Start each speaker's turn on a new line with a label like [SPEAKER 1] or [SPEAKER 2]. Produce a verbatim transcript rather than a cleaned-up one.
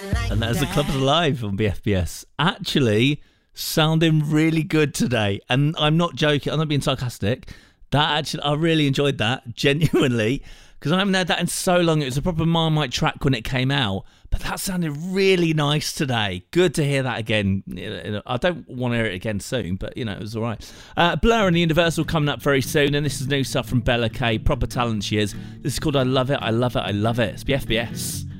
[SPEAKER 1] And that is the Club Live on B F B S. Actually, sounding really good today. And I'm not joking. I'm not being sarcastic. That actually, I really enjoyed that, genuinely. Because I haven't heard that in so long. It was a proper Marmite track when it came out. But that sounded really nice today. Good to hear that again. I don't want to hear it again soon, but, you know, it was all right. Uh, Blur and the Universal coming up very soon. And this is new stuff from Bella K. Proper talent she is. This is called I Love It, I Love It, I Love It. It's B F B S.